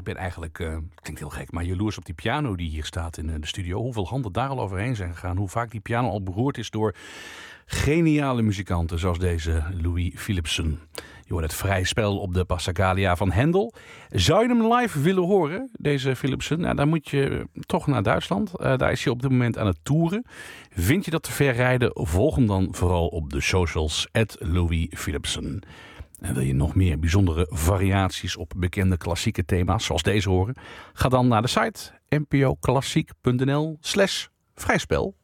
ben eigenlijk, klinkt heel gek, maar jaloers op die piano die hier staat in de studio. Hoeveel handen daar al overheen zijn gegaan. Hoe vaak die piano al beroerd is door geniale muzikanten zoals deze Louis Philipson. Je hoort het vrij spel op de Passacaglia van Händel. Zou je hem live willen horen, deze Philipson? Nou, dan moet je toch naar Duitsland. Daar is hij op dit moment aan het toeren. Vind je dat te ver rijden? Volg hem dan vooral op de socials @Louis Philipson. En wil je nog meer bijzondere variaties op bekende klassieke thema's zoals deze horen? Ga dan naar de site npoklassiek.nl/vrijspel.